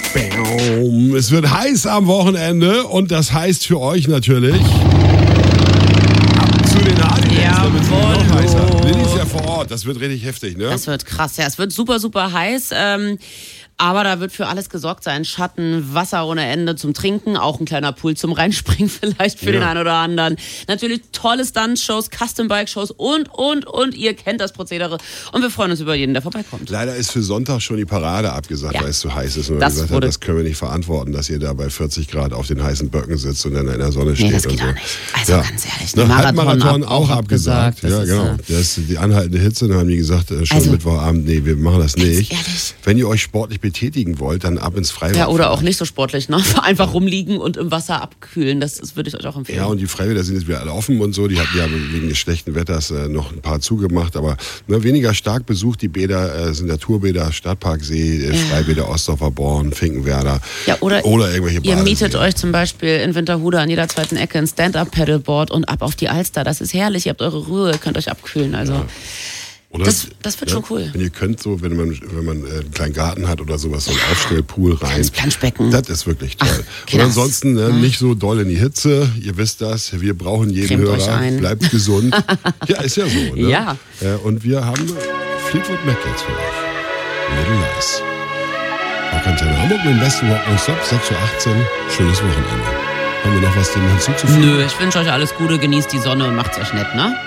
Es wird heiß am Wochenende und das heißt für euch natürlich ab zu den Holidays, damit es noch heißer. Lilly ist ja vor Ort, das wird richtig heftig, ne? Das wird krass, ja. Es wird super, super heiß. Aber da wird für alles gesorgt sein. Schatten, Wasser ohne Ende zum Trinken, auch ein kleiner Pool zum Reinspringen vielleicht für den einen oder anderen. Natürlich tolle Stunt-Shows, Custom-Bike-Shows und. Ihr kennt das Prozedere. Und wir freuen uns über jeden, der vorbeikommt. Leider ist für Sonntag schon die Parade abgesagt, weil es zu heiß ist. Und gesagt hat, das können wir nicht verantworten, dass ihr da bei 40 Grad auf den heißen Böcken sitzt und dann in der Sonne steht. Nee, das geht und so. auch nicht. Also ganz ehrlich, der Halbmarathon auch abgesagt. Das ja, genau. Das ist die anhaltende Hitze. Dann haben die gesagt, schon also, Mittwochabend, nee, wir machen das nicht. Ehrlich? Wenn ihr euch sportlich betätigen wollt, dann ab ins Freibad. Ja, oder auch nicht so sportlich, ne? Einfach rumliegen und im Wasser abkühlen. Das würde ich euch auch empfehlen. Ja, und die Freibäder sind jetzt wieder alle offen und so. Die hatten ja wegen des schlechten Wetters noch ein paar zugemacht. Aber weniger stark besucht. Die Bäder sind Naturbäder, Stadtparksee, Freibäder, Ostdorfer Born, Finkenwerder. Ja, oder irgendwelche ihr mietet euch zum Beispiel in Winterhude an jeder zweiten Ecke ein Stand-Up-Paddleboard und ab auf die Alster. Das ist herrlich. Ihr habt eure Ruhe, könnt euch abkühlen. Also. Ja. Oder, das wird schon cool. Wenn ihr könnt, so, wenn man einen kleinen Garten hat oder sowas, so ein Aufstellpool rein. Kleines Planschbecken. Das ist wirklich toll. Und ansonsten nicht so doll in die Hitze. Ihr wisst das. Wir brauchen jeden Cremt Hörer. euch ein. Bleibt gesund. Ja, ist ja so. Ne? Ja. Und wir haben Fleetwood Mac jetzt für euch. Little Lies. Auch Antenne Hamburg mit dem besten Rock und Stop, 6.18 Uhr. Schönes Wochenende. Haben wir noch was dem hinzuzufügen? Nö, ich wünsche euch alles Gute, genießt die Sonne und macht's euch nett, ne?